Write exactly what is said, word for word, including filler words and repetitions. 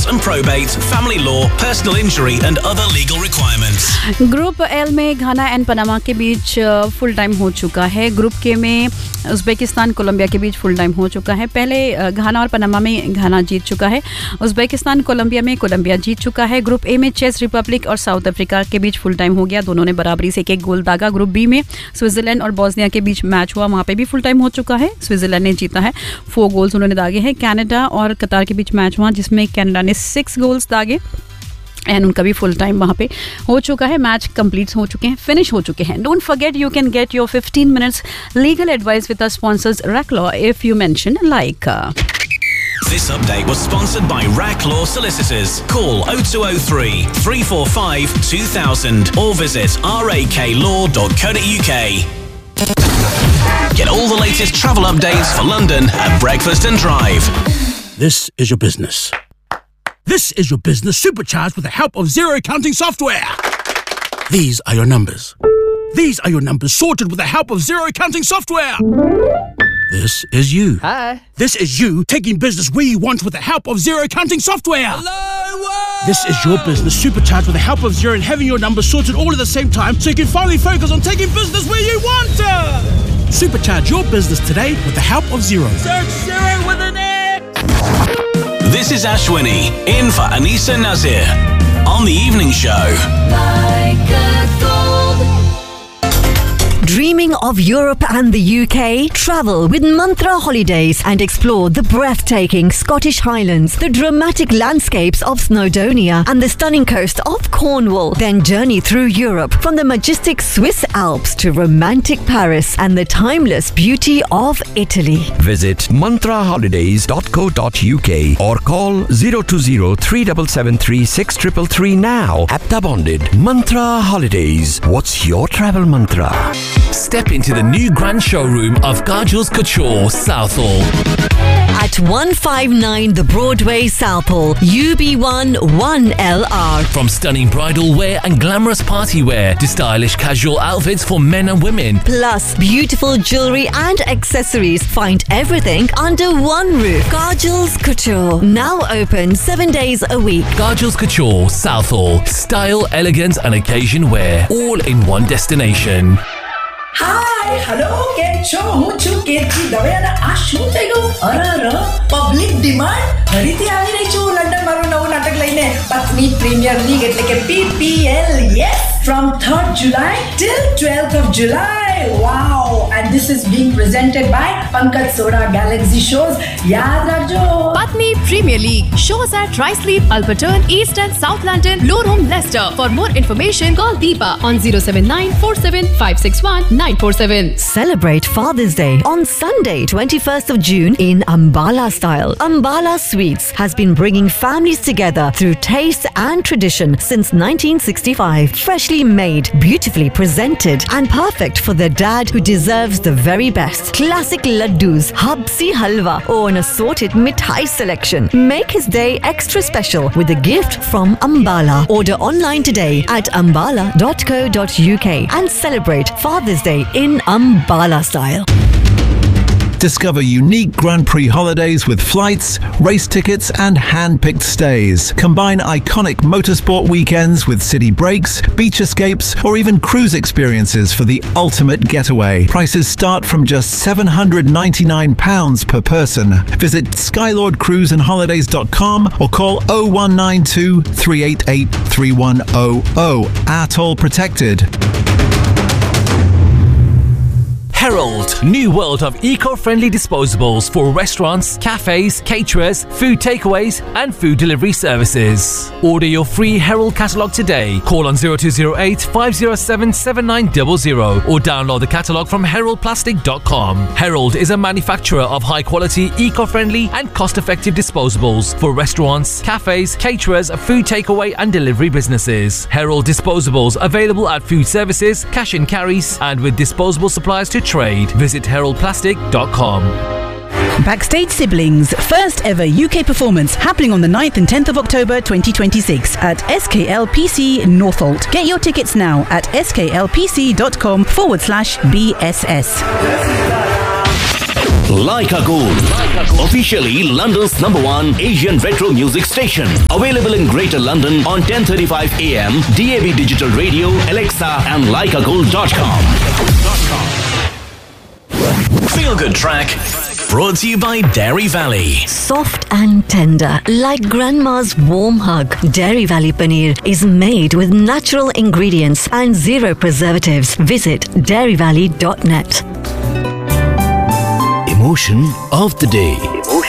and probate, family law, personal injury and other legal requirements. Group L में घाना and Panama के बीच full time हो चुका है. Group के में उज़्बेकिस्तान कोलंबिया के बीच फुल टाइम हो चुका है. पहले घाना और पनामा में घाना जीत चुका है. उज़्बेकिस्तान कोलंबिया में कोलंबिया जीत चुका है. ग्रुप ए में चेक रिपब्लिक और साउथ अफ्रीका के बीच फुल टाइम हो गया. दोनों ने बराबरी से एक एक गोल दागा. ग्रुप बी में स्विट्जरलैंड और बोस्निया के बीच मैच हुआ. वहाँ पे भी फुल टाइम हो चुका है. स्विट्जरलैंड ने जीता है. फोर गोल्स उन्होंने दागे हैं. कनाडा और कतार के बीच मैच हुआ जिसमें कनाडा ने सिक्स गोल्स दागे एंड उनका भी फुल टाइम वहाँ पे हो चुका है. मैच कंप्लीट हो चुके हैं, फिनिश हो चुके हैं. Don't forget you can get your fifteen minutes legal advice with our sponsors rack law if you mention like. This update was sponsored by Rack Law Solicitors. Call oh two oh three, three four five, two thousand or visit rak law dot co dot uk. Get all the latest travel updates for London at Breakfast and Drive. This is your business. This is your business supercharged with the help of zero counting software. These are your numbers. These are your numbers sorted with the help of zero counting software. This is you. Hi. This is you taking business where you want with the help of zero counting software. Hello. This is your business supercharged with the help of Zero and having your numbers sorted all at the same time so you can finally focus on taking business where you want to. Supercharge your business today with the help of Zero. Search Zero with an X. This is Ashwini in for Anisa Nazir on the evening show. Like a gold. Dreaming of Europe and the U K? Travel with Mantra Holidays and explore the breathtaking Scottish Highlands, the dramatic landscapes of Snowdonia and the stunning coast of Cornwall. Then journey through Europe from the majestic Swiss Alps to romantic Paris and the timeless beauty of Italy. Visit mantra holidays dot co dot uk or call zero two zero, three seven seven three, six three three now. Apta bonded. Mantra Holidays. What's your travel mantra? Step into the new grand showroom of Kajul's Couture, Southall. At one fifty-nine The Broadway, Southall, U B one one L R. From stunning bridal wear and glamorous party wear to stylish casual outfits for men and women. Plus, beautiful jewellery and accessories. Find everything under one roof. Kajul's Couture. Now open seven days a week. Kajul's Couture, Southall. Style, elegance and occasion wear. All in one destination. Hi, hello, કેમ છો? હું છું કેતકી દવે અને આ શું થઈ ગયું? અરે પબ્લિક ડિમાન્ડ ફરીથી આવી રહી છું લંડન મારું નવું નાટક લઈને પત્ની પ્રીમિયર લીગ એટલે કે P P L. Yes, from third July till twelfth of July. Wow, and this is being presented by Pankaj Soda Galaxy Shows. याद रखो. Patni Premier League shows at Ruislip, Alperton, East and South London, Lorem, Leicester. For more information, call Deepa on zero seven nine four seven five six one nine four seven. Celebrate Father's Day on Sunday, twenty-first of June in Ambala style. Ambala Sweets has been bringing families together through taste and tradition since nineteen sixty-five. Freshly made, beautifully presented and perfect for the dad who deserves the very best. Classic laddus, habsi halwa or an assorted mithai selection. Make his day extra special with a gift from Ambala. Order online today at ambala dot co dot uk and celebrate Father's Day in Ambala style. Discover unique Grand Prix holidays with flights, race tickets and hand-picked stays. Combine iconic motorsport weekends with city breaks, beach escapes or even cruise experiences for the ultimate getaway. Prices start from just seven hundred ninety-nine pounds per person. Visit skylord cruise and holidays dot com or call oh one nine two, three eight eight, three one oh oh. Atoll protected. Herald, new world of eco-friendly disposables for restaurants, cafes, caterers, food takeaways and food delivery services. Order your free Herald catalogue today. Call on zero two zero eight, five zero seven, seven nine zero zero or download the catalogue from herald plastic dot com. Herald is a manufacturer of high-quality, eco-friendly and cost-effective disposables for restaurants, cafes, caterers, food takeaway and delivery businesses. Herald disposables available at food services, cash and carries and with disposable suppliers to trade. Visit herald plastic dot com. Backstage Siblings, first ever U K performance happening on the ninth and tenth of October twenty twenty-six at S K L P C Northolt. Get your tickets now at sklpc.com forward slash BSS. Laika Gold, officially London's number one Asian retro music station. Available in Greater London on ten thirty-five A M, D A B Digital Radio, Alexa and laika gold dot com. Feel Good Track, brought to you by Dairy Valley. Soft and tender, like grandma's warm hug. Dairy Valley Paneer is made with natural ingredients and zero preservatives. Visit dairy valley dot net. Emotion of the day.